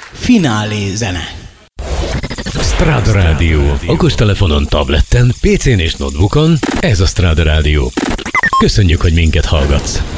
finálé zene. Strada Rádió. Okostelefonon, tableten, PC-n és notebookon. Ez a Strada Rádió. Köszönjük, hogy minket hallgatsz.